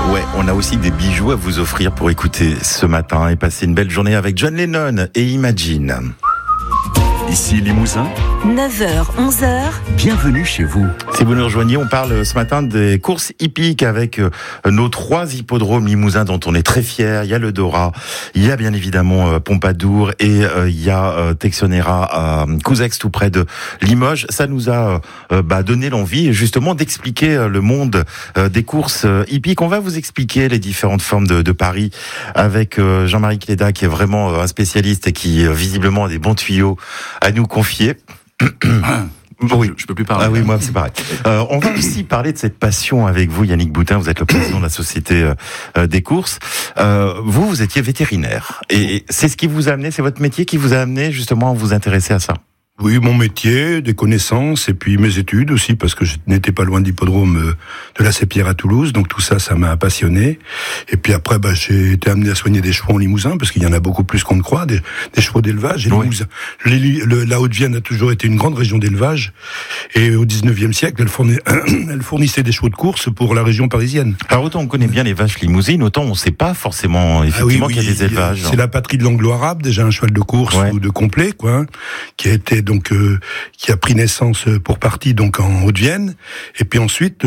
Ouais, on a aussi des bijoux à vous offrir pour écouter ce matin et passer une belle journée avec John Lennon et Imagine. Ici Limousin, 9h, 11h. bienvenue chez vous. Si vous nous rejoignez, on parle ce matin des courses hippiques avec nos 3 hippodromes limousins dont on est très fiers. Il y a le Dora, il y a bien évidemment Pompadour et il y a Texonera à Couzex tout près de Limoges. Ça nous a donné l'envie justement d'expliquer le monde des courses hippiques. On va vous expliquer les différentes formes de paris avec Jean-Marie Cléda qui est vraiment un spécialiste et qui visiblement a des bons tuyaux à nous confier. Oui, je peux plus parler. Ah oui, moi c'est pareil. On va aussi parler de cette passion avec vous, Yannick Boutin. Vous êtes le président de la Société des courses. Vous étiez vétérinaire et c'est ce qui vous a amené, c'est votre métier qui vous a amené justement à vous intéresser à ça. Oui, mon métier, des connaissances, et puis mes études aussi, parce que je n'étais pas loin de l'hippodrome de la Sépierre à Toulouse, donc tout ça, ça m'a passionné. Et puis après, j'ai été amené à soigner des chevaux en Limousin, parce qu'il y en a beaucoup plus qu'on ne croit, des chevaux d'élevage. Et Limousin, la Haute-Vienne a toujours été une grande région d'élevage, et au 19e siècle, elle fournissait des chevaux de course pour la région parisienne. Alors autant on connaît bien les vaches limousines, autant on ne sait pas forcément effectivement qu'il y a des élevages. C'est la patrie de l'anglo-arabe, déjà un cheval de course ou de complet, quoi, qui a été qui a pris naissance pour partie donc en Haute-Vienne, et puis ensuite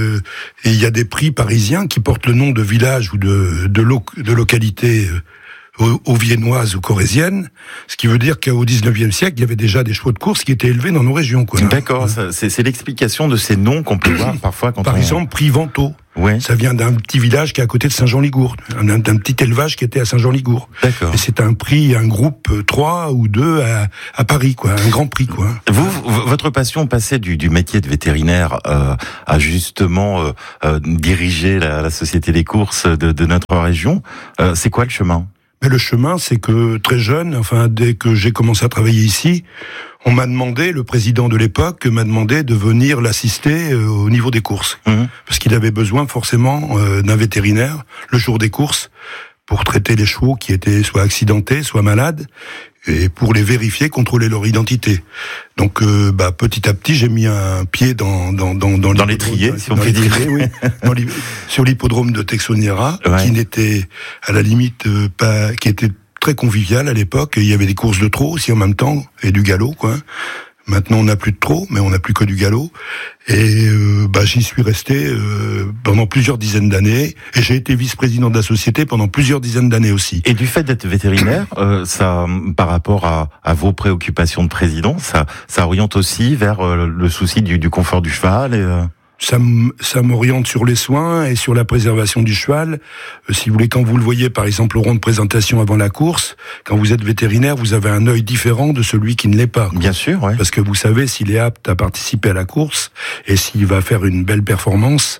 il y a des prix parisiens qui portent le nom de village ou de localité viennoises ou corréziennes, ce qui veut dire qu'au 19e siècle, il y avait déjà des chevaux de course qui étaient élevés dans nos régions, quoi. D'accord, c'est l'explication de ces noms qu'on peut voir parfois quand Par exemple, prix Vento. Ouais. Ça vient d'un petit village qui est à côté de Saint-Jean-Ligour, d'un petit élevage qui était à Saint-Jean-Ligour. D'accord. Et c'est un groupe 3 ou 2 à Paris, quoi, un grand prix, quoi. Votre passion passait du métier de vétérinaire à justement diriger la Société des courses de notre région. C'est quoi le chemin ? Mais le chemin, c'est que très jeune, dès que j'ai commencé à travailler ici, on m'a demandé, le président de l'époque m'a demandé de venir l'assister au niveau des courses. Parce qu'il avait besoin forcément d'un vétérinaire le jour des courses pour traiter les chevaux qui étaient soit accidentés, soit malades, et pour les vérifier, contrôler leur identité. Donc, petit à petit, j'ai mis un pied dans l'étrier, si on peut dire. Oui, sur l'hippodrome de Texonera, qui n'était à la limite qui était très convivial à l'époque. Il y avait des courses de trot aussi en même temps et du galop, quoi. Maintenant, on n'a plus de trot, mais on n'a plus que du galop. Et j'y suis resté pendant plusieurs dizaines d'années. Et j'ai été vice-président de la société pendant plusieurs dizaines d'années aussi. Et du fait d'être vétérinaire, ça, par rapport à vos préoccupations de président, ça oriente aussi vers le souci du confort du cheval Ça m'oriente sur les soins et sur la préservation du cheval. Si vous voulez, quand vous le voyez, par exemple, au rond de présentation avant la course, quand vous êtes vétérinaire, vous avez un œil différent de celui qui ne l'est pas. Bien sûr, ouais. Parce que vous savez s'il est apte à participer à la course et s'il va faire une belle performance,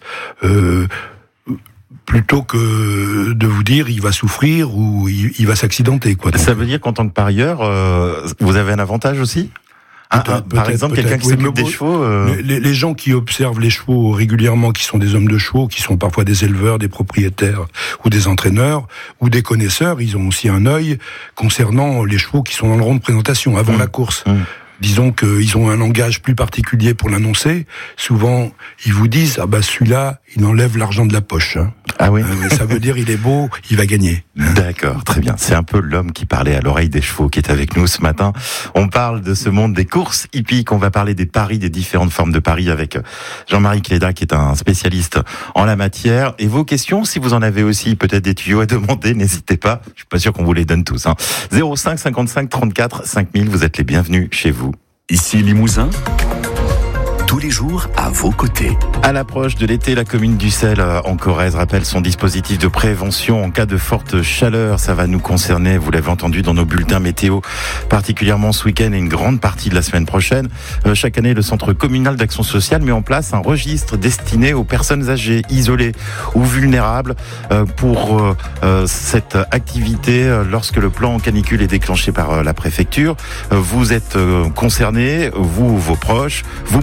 plutôt que de vous dire il va souffrir ou il va s'accidenter, quoi. Donc, ça veut dire qu'en tant que parieur, vous avez un avantage aussi ? Par exemple, quelqu'un qui s'occupe des chevaux... Les gens qui observent les chevaux régulièrement, qui sont des hommes de chevaux, qui sont parfois des éleveurs, des propriétaires ou des entraîneurs ou des connaisseurs, ils ont aussi un œil concernant les chevaux qui sont dans le rond de présentation, avant la course. Disons qu'ils ont un langage plus particulier pour l'annoncer. Souvent, ils vous disent « celui-là, il enlève l'argent de la poche. » Ah oui. Ça veut dire il est beau, il va gagner. D'accord, très bien. C'est un peu l'homme qui parlait à l'oreille des chevaux qui est avec nous ce matin. On parle de ce monde des courses hippiques. On va parler des paris, des différentes formes de paris avec Jean-Marie Cléda qui est un spécialiste en la matière. Et vos questions, si vous en avez aussi peut-être des tuyaux à demander, n'hésitez pas. Je suis pas sûr qu'on vous les donne tous. 05 55 34 5000, vous êtes les bienvenus chez vous. Ici Limousin, tous les jours à vos côtés. À l'approche de l'été, la commune d'Ussel en Corrèze rappelle son dispositif de prévention en cas de forte chaleur. Ça va nous concerner, vous l'avez entendu dans nos bulletins météo, particulièrement ce week-end et une grande partie de la semaine prochaine. Chaque année, le Centre communal d'action sociale met en place un registre destiné aux personnes âgées, isolées ou vulnérables pour cette activité lorsque le plan canicule est déclenché par la préfecture. Vous êtes concernés, vous ou vos proches, vous pouvez demander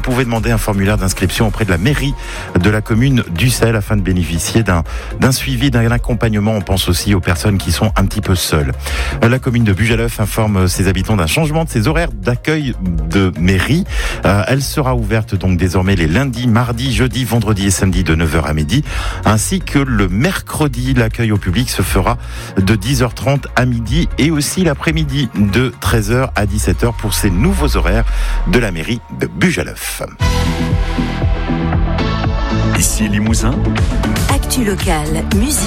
demander un formulaire d'inscription auprès de la mairie de la commune d'Ussel afin de bénéficier d'un suivi, d'un accompagnement. On pense aussi aux personnes qui sont un petit peu seules. La commune de Bugaleuf informe ses habitants d'un changement de ses horaires d'accueil de mairie. Elle sera ouverte donc désormais les lundis, mardis, jeudis, vendredis et samedis de 9h à midi, ainsi que le mercredi. L'accueil au public se fera de 10h30 à midi et aussi l'après-midi de 13h à 17h pour ces nouveaux horaires de la mairie de Bugaleuf. Ici Limousin. Actu locale, musique.